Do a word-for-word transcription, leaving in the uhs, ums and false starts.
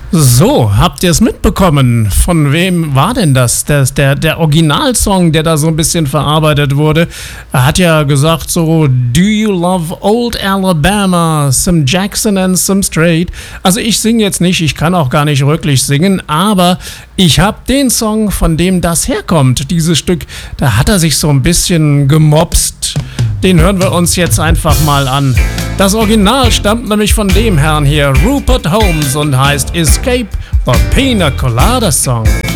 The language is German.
So, habt ihr es mitbekommen? Von wem war denn das? Der, der, der Originalsong, der da so ein bisschen verarbeitet wurde. Er hat ja gesagt so, do you love old Alabama, some Jackson and some Straight. Also ich singe jetzt nicht, ich kann auch gar nicht wirklich singen, aber ich habe den Song, von dem das herkommt, dieses Stück, da hat er sich so ein bisschen gemopst. Den hören wir uns jetzt einfach mal an. Das Original stammt nämlich von dem Herrn hier, Rupert Holmes, und heißt Escape the Pina Colada Song.